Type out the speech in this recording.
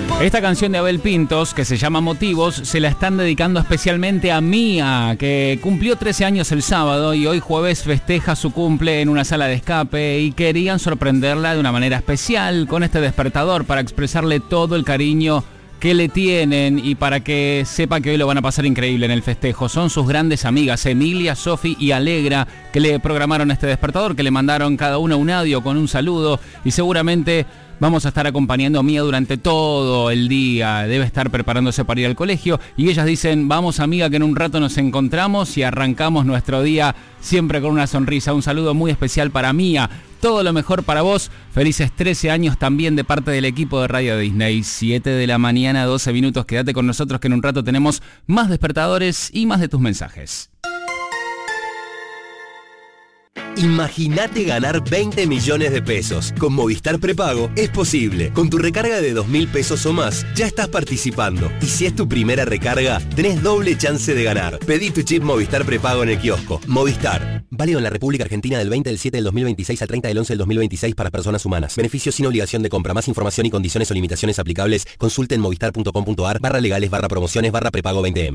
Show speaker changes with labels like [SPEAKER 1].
[SPEAKER 1] Esta canción de Abel Pintos, que se llama Motivos, se la están dedicando especialmente a Mía, que cumplió 13 años el sábado y hoy jueves festeja su cumple en una sala de escape y querían sorprenderla de una manera especial con este despertador para expresarle todo el cariño que le tienen y para que sepa que hoy lo van a pasar increíble en el festejo. Son sus grandes amigas Emilia, Sofi y Alegra que le programaron este despertador, que le mandaron cada una un audio con un saludo y seguramente vamos a estar acompañando a Mía durante todo el día. Debe estar preparándose para ir al colegio y ellas dicen, vamos amiga que en un rato nos encontramos y arrancamos nuestro día siempre con una sonrisa. Un saludo muy especial para Mía. Todo lo mejor para vos. Felices 13 años también de parte del equipo de Radio Disney. 7 de la mañana, 12 minutos. Quédate con nosotros que en un rato tenemos más despertadores y más de tus mensajes.
[SPEAKER 2] Imagínate ganar 20 millones de pesos. Con Movistar Prepago es posible. Con tu recarga de 2.000 pesos o más, ya estás participando. Y si es tu primera recarga, tenés doble chance de ganar. Pedí tu chip Movistar Prepago en el kiosco. Movistar. Válido en la República Argentina del 20 del 7 del 2026 al 30 del 11 del 2026 para personas humanas. Beneficios sin obligación de compra. Más información y condiciones o limitaciones aplicables. Consulte en movistar.com.ar/legales/promociones/prepago 20M.